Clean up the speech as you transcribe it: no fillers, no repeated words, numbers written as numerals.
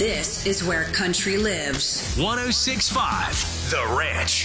This is where country lives. 106.5 The Ranch.